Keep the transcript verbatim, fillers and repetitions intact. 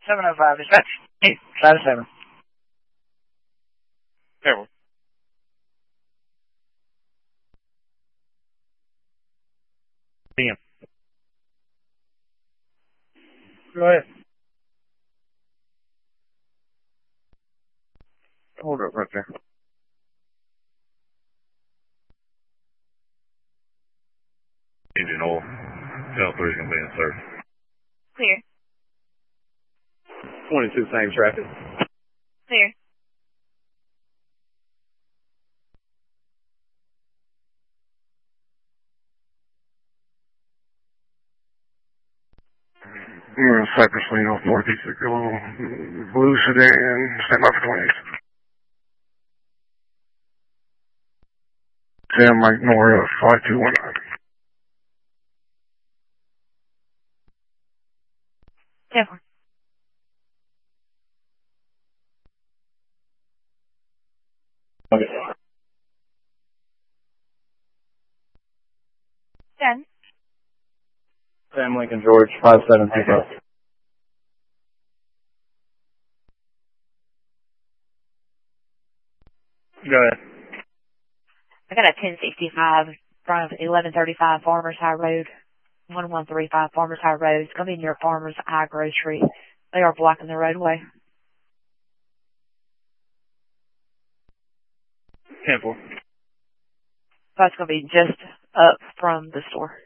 seven oh five, dispatch. Hey, side of seven. Careful. Damn. Go ahead. Hold up right there. Engine oil. L three is going to be in service. Clear. twenty-two same traffic. Clear. We're in Cypress Lane off Northeast Circle. Blue sedan. Stand by for twenty-eight. Sam Mike Nora five two one nine. Careful. Okay. ten. Sam Lincoln George five seven two five. Go ahead. I got a ten sixty-five from eleven thirty-five Farmers High Road, one one three five Farmers High Road. It's going to be near Farmers High Grocery. They are blocking the roadway. ten four. That's going to be just up from the store.